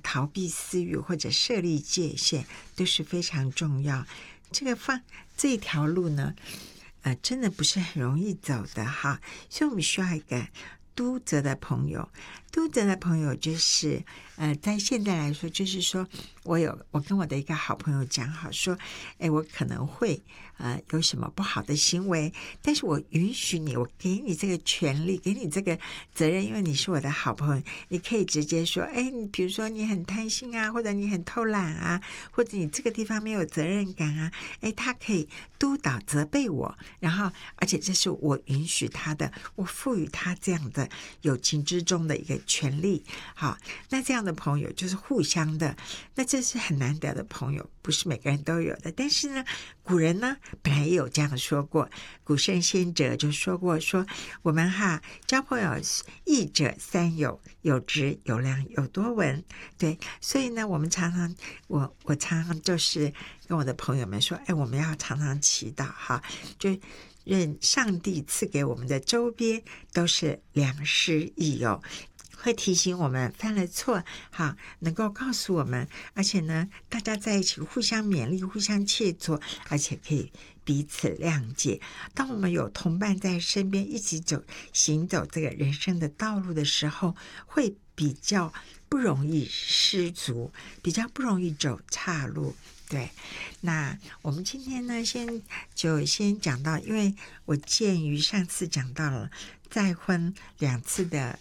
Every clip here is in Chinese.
逃避私欲或者设立界限都是非常重要。这条路呢，真的不是很容易走的哈，所以我们需要一个督责的朋友。督责的朋友就是在现在来说，就是说我跟我的一个好朋友讲好说，我可能会有什么不好的行为，但是我允许你，我给你这个权利，给你这个责任，因为你是我的好朋友，你可以直接说，你比如说你很贪心啊，或者你很偷懒啊，或者你这个地方没有责任感啊，他可以督导责备我，然后而且这是我允许他的，我赋予他这样的友情之中的一个权利。好，那这样的朋友就是互相的，那这是很难得的朋友，不是每个人都有的。但是呢，古人呢本来也有这样说过，古圣先者就说过，说我们交朋友益者三友，有直有量有多闻。对，所以呢我们常常我常常就是跟我的朋友们说，我们要常常祈祷哈，就愿上帝赐给我们的周边都是良师益友，会提醒我们犯了错，好，能够告诉我们，而且呢大家在一起互相勉励，互相切磋，而且可以彼此谅解。当我们有同伴在身边一起行走这个人生的道路的时候，会比较不容易失足，比较不容易走岔路。对，那我们今天呢先讲到，因为我鉴于上次讲到了再婚两次的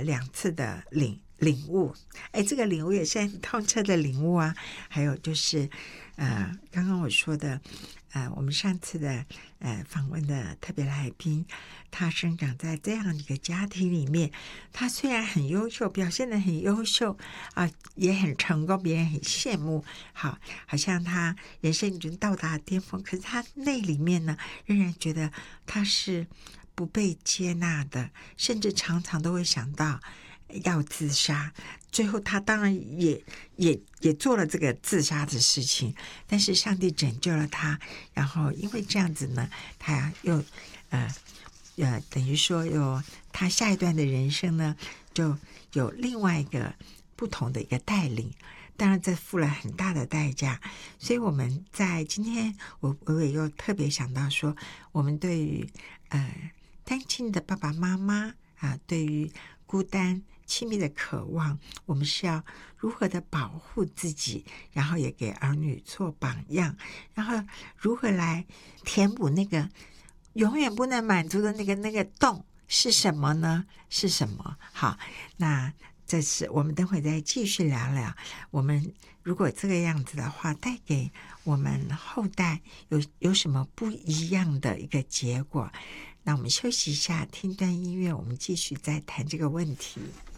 领悟，这个领悟也是很透彻的领悟啊。还有就是刚刚我说的我们上次的访问的特别来宾，他生长在这样一个家庭里面，他虽然很优秀，表现得很优秀也很成功，别人很羡慕，好像他人生已经到达巅峰，可是他那里面呢仍然觉得他是不被接纳的，甚至常常都会想到要自杀。最后他当然也做了这个自杀的事情，但是上帝拯救了他，然后因为这样子呢，他又等于说有他下一段的人生呢，就有另外一个不同的一个带领。当然这付了很大的代价，所以我们在今天我也又特别想到说，我们对于单亲的爸爸妈妈对于孤单亲密的渴望，我们是要如何的保护自己，然后也给儿女做榜样，然后如何来填补那个永远不能满足的那个洞是什么呢？是什么？好，那这是我们等会再继续聊聊，我们如果这个样子的话，带给我们后代有什么不一样的一个结果。那我们休息一下，听段音乐，我们继续再谈这个问题。